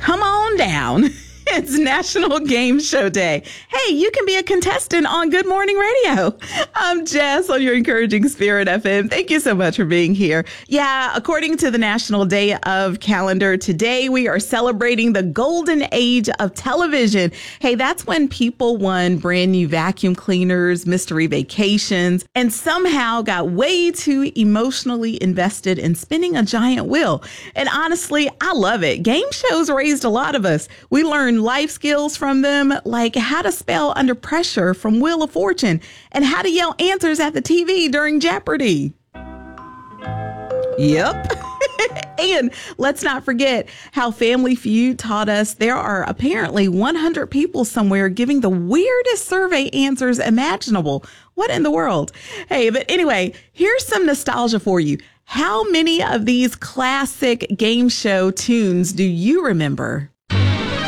come on down. It's National Game Show Day. Hey, you can be a contestant on Good Morning Radio. I'm Jess on your Encouraging Spirit FM. Thank you so much for being here. Yeah, according to the National Day of Calendar, today we are celebrating the golden age of television. Hey, that's when people won brand new vacuum cleaners, mystery vacations, and somehow got way too emotionally invested in spinning a giant wheel. And honestly, I love it. Game shows raised a lot of us. We learned life skills from them, like how to spell under pressure from Wheel of Fortune and how to yell answers at the TV during Jeopardy. Yep. And let's not forget how Family Feud taught us there are apparently 100 people somewhere giving the weirdest survey answers imaginable. What in the world? Hey, but anyway, here's some nostalgia for you. How many of these classic game show tunes do you remember?